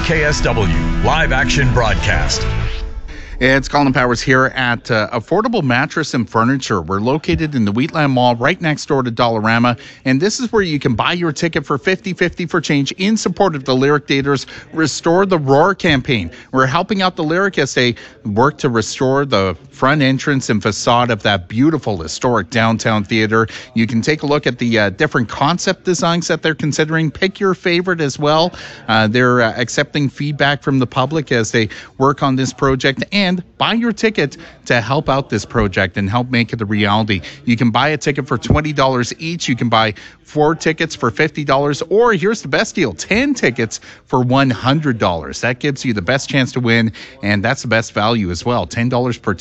KSW Live Action Broadcast. It's Colin Powers here at Affordable Mattress and Furniture. We're located in the Wheatland Mall right next door to Dollarama, and this is where you can buy your ticket for 50-50 for change in support of the Lyric Daters Restore the Roar campaign. We're helping out the Lyric as they work to restore the front entrance and facade of that beautiful historic downtown theater. You can take a look at the different concept designs that they're considering. Pick your favorite as well. They're accepting feedback from the public as they work on this project, and buy your ticket to help out this project and help make it a reality. You can buy a ticket for $20 each. You can buy 4 tickets for $50, or here's the best deal, 10 tickets for $100. That gives you the best chance to win, and that's the best value as well, $10 per ticket.